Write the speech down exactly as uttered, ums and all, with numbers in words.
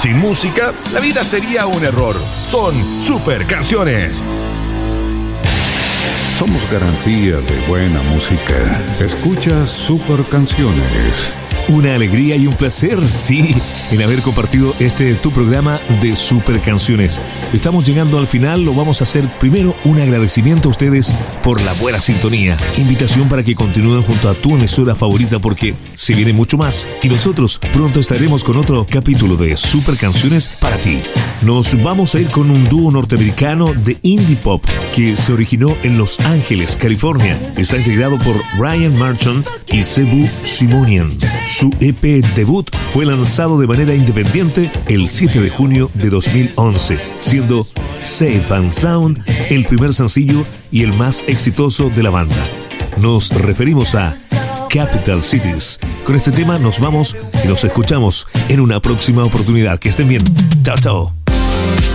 Sin música, la vida sería un error. Son Super Canciones. Somos garantía de buena música. Escucha Super Canciones. Una alegría y un placer, sí, en haber compartido este tu programa de Super Canciones. Estamos llegando al final, lo vamos a hacer primero un agradecimiento a ustedes por la buena sintonía. Invitación para que continúen junto a tu emisora favorita porque se viene mucho más. Y nosotros pronto estaremos con otro capítulo de Super Canciones para ti. Nos vamos a ir con un dúo norteamericano de indie pop que se originó en Los Ángeles, California. Está integrado por Ryan Marchant y Cebu Simonian. Su E P debut fue lanzado de manera independiente el siete de junio de dos mil once, siendo Safe and Sound el primer sencillo y el más exitoso de la banda. Nos referimos a Capital Cities. Con este tema nos vamos y nos escuchamos en una próxima oportunidad. Que estén bien. Chao, chao.